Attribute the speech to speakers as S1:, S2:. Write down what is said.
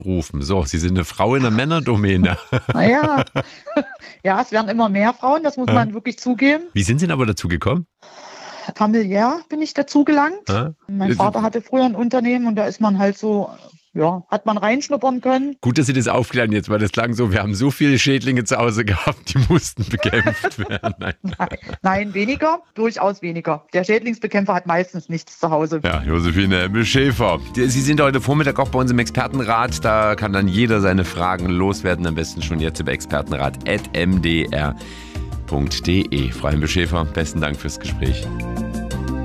S1: rufen. So, Sie sind eine Frau in der Männerdomäne.
S2: Naja, ja, es werden immer mehr Frauen, das muss man wirklich zugeben.
S1: Wie sind Sie denn aber dazu gekommen?
S2: Familiär bin ich dazu gelangt.
S1: Ja?
S2: Mein Vater hatte früher ein Unternehmen und da ist man halt so, ja, hat man reinschnuppern können.
S1: Gut, dass Sie das aufklären jetzt, weil das klang so, wir haben so viele Schädlinge zu Hause gehabt, die mussten bekämpft werden. Nein.
S2: Nein, weniger, durchaus weniger. Der Schädlingsbekämpfer hat meistens nichts zu Hause.
S1: Ja, Josephine Emmel-Schäfer. Sie sind heute Vormittag auch bei uns im Expertenrat. Da kann dann jeder seine Fragen loswerden. Am besten schon jetzt über expertenrat@mdr.de. Frau Emmel-Schäfer, besten Dank fürs Gespräch.